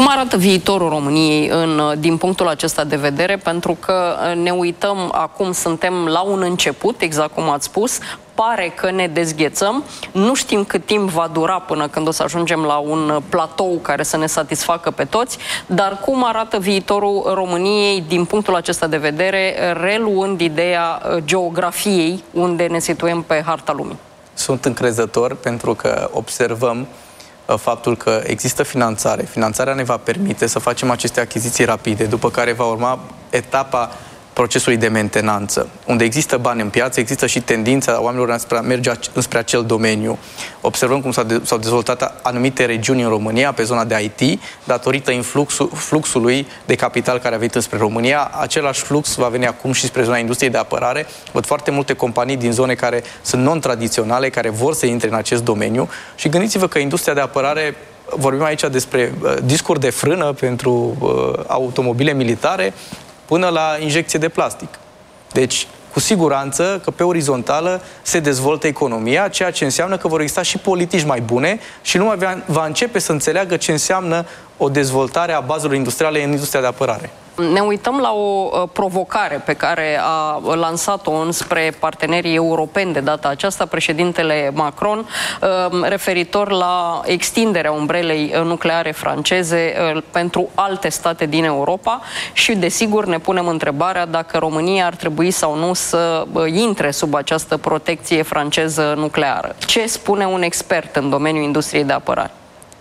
Cum arată viitorul României din punctul acesta de vedere? Pentru că ne uităm, acum suntem la un început, exact cum ați spus, pare că ne dezghețăm, nu știm cât timp va dura până când o să ajungem la un platou care să ne satisfacă pe toți, dar cum arată viitorul României din punctul acesta de vedere, reluând ideea geografiei unde ne situăm pe harta lumii? Sunt încrezător pentru că observăm faptul că există finanțare. Finanțarea ne va permite să facem aceste achiziții rapide, după care va urma etapa procesului de mentenanță. Unde există bani în piață, există și tendința oamenilor a merge înspre acel domeniu. Observăm cum s-au dezvoltat anumite regiuni în România pe zona de IT, datorită fluxului de capital care a venit înspre România. Același flux va veni acum și spre zona industriei de apărare. Văd foarte multe companii din zone care sunt non-tradiționale, care vor să intre în acest domeniu. Și gândiți-vă că industria de apărare, vorbim aici despre discuri de frână pentru automobile militare, până la injecție de plastic. Deci, cu siguranță că pe orizontală se dezvoltă economia, ceea ce înseamnă că vor exista și politici mai bune și lumea va începe să înțeleagă ce înseamnă o dezvoltare a bazelor industriale în industria de apărare. Ne uităm la o provocare pe care a lansat-o înspre partenerii europeni de data aceasta președintele Macron, referitor la extinderea umbrelei nucleare franceze pentru alte state din Europa și, desigur, ne punem întrebarea dacă România ar trebui sau nu să intre sub această protecție franceză nucleară. Ce spune un expert în domeniul industriei de apărare?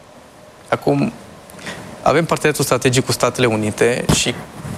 Acum, avem parteneriatul strategic cu Statele Unite și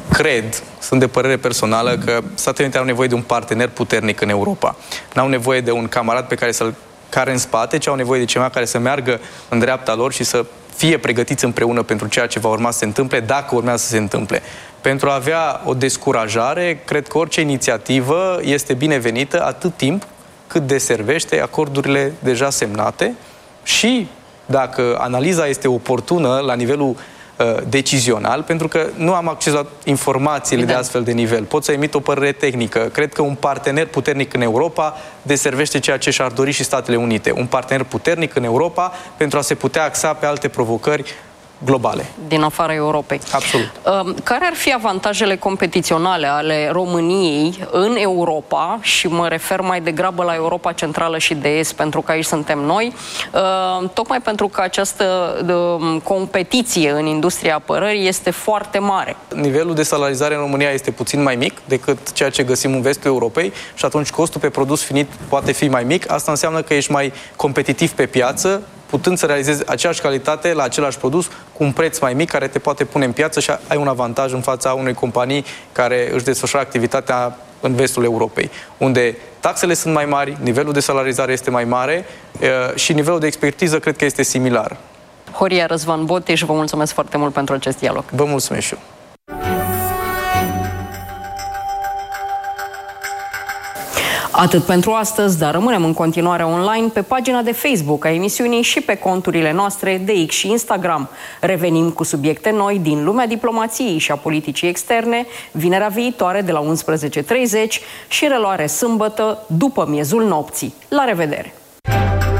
sunt de părere personală că Statele Unite au nevoie de un partener puternic în Europa. N-au nevoie de un camarad pe care să-l care în spate, ci au nevoie de cineva care să meargă în dreapta lor și să fie pregătiți împreună pentru ceea ce va urma să se întâmple, dacă urmează să se întâmple. Pentru a avea o descurajare, cred că orice inițiativă este binevenită atât timp cât deservește acordurile deja semnate și dacă analiza este oportună la nivelul decizional, pentru că nu am acces la informațiile de astfel de nivel. Pot să emit o părere tehnică. Cred că un partener puternic în Europa deservește ceea ce și-ar dori și Statele Unite. Un partener puternic în Europa pentru a se putea axa pe alte provocări globale. Din afara Europei. Absolut. Care ar fi avantajele competiționale ale României în Europa, și mă refer mai degrabă la Europa Centrală și de Est, pentru că aici suntem noi, tocmai pentru că această competiție în industria apărării este foarte mare. Nivelul de salarizare în România este puțin mai mic decât ceea ce găsim în vestul Europei și atunci costul pe produs finit poate fi mai mic. Asta înseamnă că ești mai competitiv pe piață, putând să realizezi aceeași calitate la același produs cu un preț mai mic care te poate pune în piață și ai un avantaj în fața unei companii care își desfășoară activitatea în vestul Europei, unde taxele sunt mai mari, nivelul de salarizare este mai mare și nivelul de expertiză cred că este similar. Horia Răzvan Boteș, vă mulțumesc foarte mult pentru acest dialog. Vă mulțumesc și eu. Atât pentru astăzi, dar rămânem în continuare online pe pagina de Facebook a emisiunii și pe conturile noastre de X și Instagram. Revenim cu subiecte noi din lumea diplomației și a politicii externe, vinerea viitoare de la 11:30 și reluare sâmbătă după miezul nopții. La revedere!